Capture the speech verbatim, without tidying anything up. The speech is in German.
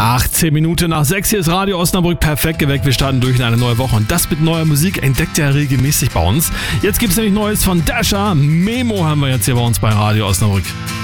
achtzehn Minuten nach sechs, hier ist Radio Osnabrück perfekt geweckt. Wir starten durch in eine neue Woche und das mit neuer Musik entdeckt ihr regelmäßig bei uns. Jetzt gibt es nämlich Neues von Dasha. Memo haben wir jetzt hier bei uns bei Radio Osnabrück.